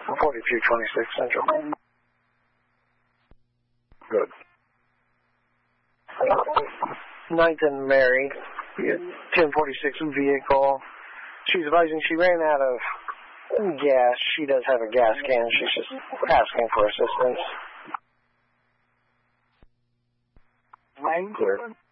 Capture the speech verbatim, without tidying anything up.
forty-two twenty-six Central. Good. ninth and Mary, ten forty-six vehicle. She's advising she ran out of gas. She does have a gas can. She's just asking for assistance. Clear.